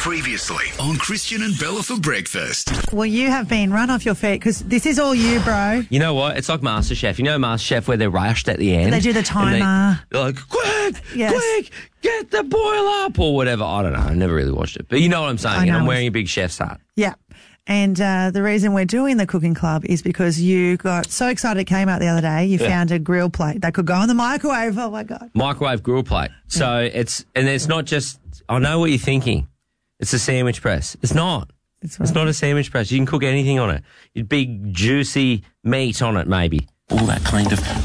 Previously on Christian and Bella for breakfast. Well, you have been run off your feet because this is all you, bro. You know what? It's like MasterChef. You know MasterChef where they're rushed at the end? They do the timer. They're like, quick, Yes. quick, get the boil up or whatever. I don't know. I never really watched it. But you know what I'm saying. And I'm wearing a big chef's hat. Yeah. And the reason we're doing the cooking club is because you got so excited it came out the other day. You found a grill plate that could go in the microwave. Oh, my God. Microwave grill plate. So it's not just, I know what you're thinking. It's a sandwich press. It's not. It's not a sandwich press. You can cook anything on it. Big, juicy meat on it, maybe. All that kind of